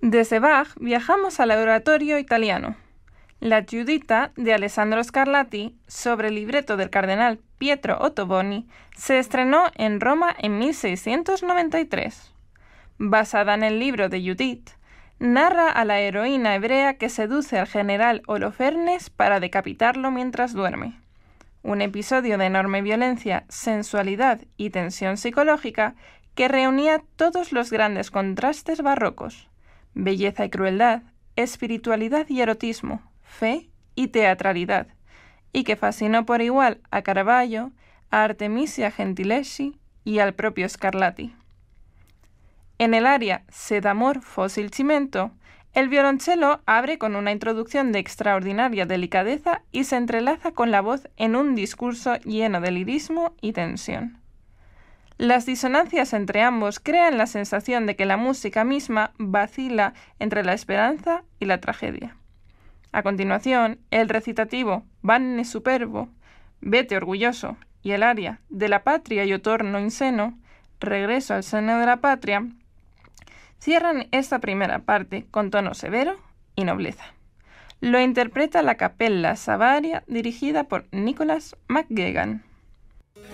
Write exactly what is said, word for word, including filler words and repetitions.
Desde Bach viajamos al oratorio italiano. La Giuditta de Alessandro Scarlatti, sobre el libreto del cardenal Pietro Ottoboni, se estrenó en Roma en mil seiscientos noventa y tres. Basada en el libro de Judith, narra a la heroína hebrea que seduce al general Holofernes para decapitarlo mientras duerme. Un episodio de enorme violencia, sensualidad y tensión psicológica que reunía todos los grandes contrastes barrocos: belleza y crueldad, espiritualidad y erotismo, fe y teatralidad, y que fascinó por igual a Caravaggio, a Artemisia Gentileschi y al propio Scarlatti. En el aria Sed amor fósil cimento, el violonchelo abre con una introducción de extraordinaria delicadeza y se entrelaza con la voz en un discurso lleno de lirismo y tensión. Las disonancias entre ambos crean la sensación de que la música misma vacila entre la esperanza y la tragedia. A continuación, el recitativo Vanne superbo, Vete orgulloso, y el aria De la patria io torno in seno, Regreso al seno de la patria, cierran esta primera parte con tono severo y nobleza. Lo interpreta la Cappella Savaria dirigida por Nicholas McGuigan.